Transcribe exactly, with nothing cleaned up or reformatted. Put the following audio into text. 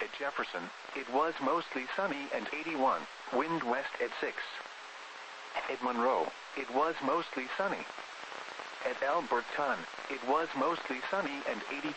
At Jefferson, it was mostly sunny and eighty-one, wind west at six. At Monroe, it was mostly sunny. At Alberton, it was mostly sunny and eighty-two.